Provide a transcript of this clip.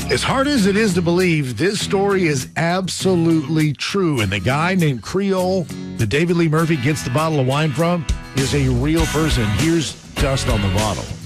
As hard as it is to believe, this story is absolutely true. And the guy named Creole that David Lee Murphy gets the bottle of wine from is a real person. Here's dust on the bottle.